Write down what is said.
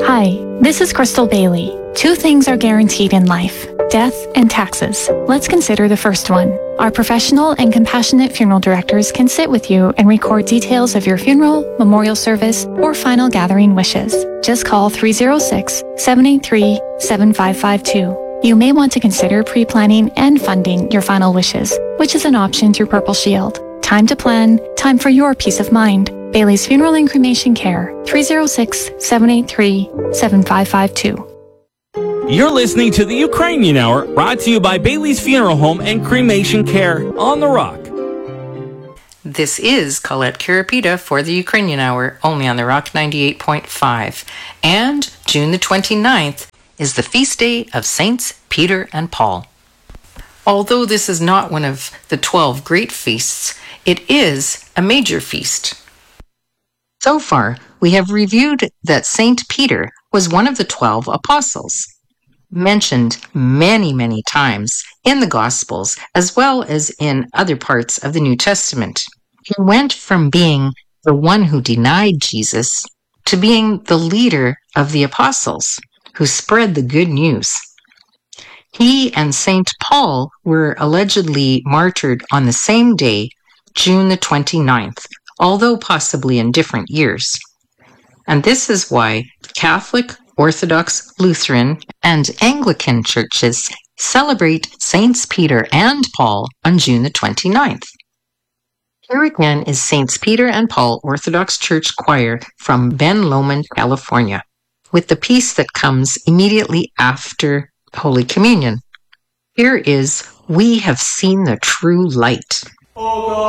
Hi, this is Crystal Bailey. Two things are guaranteed in life: death and taxes. Let's consider the first one. Our professional and compassionate funeral directors can sit with you and record details of your funeral, memorial service, or final gathering wishes. Just call 306-783-7552. You may want to consider pre-planning and funding your final wishes, which is an option through Purple Shield. Time to plan, time for your peace of mind. Bailey's Funeral and Cremation Care, 306-783-7552. You're listening to the Ukrainian Hour, brought to you by Bailey's Funeral Home and Cremation Care on The Rock. This is Colette Kiripita for the Ukrainian Hour, only on The Rock 98.5. And June the 29th is the feast day of Saints Peter and Paul. Although this is not one of the 12 great feasts, it is a major feast. So far, we have reviewed that Saint Peter was one of the 12 apostles, mentioned many, many times in the Gospels, as well as in other parts of the New Testament. He went from being the one who denied Jesus to being the leader of the apostles who spread the good news. He and Saint Paul were allegedly martyred on the same day, June the 29th, although possibly in different years. And this is why Catholic, Orthodox, Lutheran, and Anglican churches celebrate Saints Peter and Paul on June the 29th. Here again is Saints Peter and Paul Orthodox Church Choir from Ben Lomond, California, with the piece that comes immediately after Holy Communion. Here is "We Have Seen the True Light."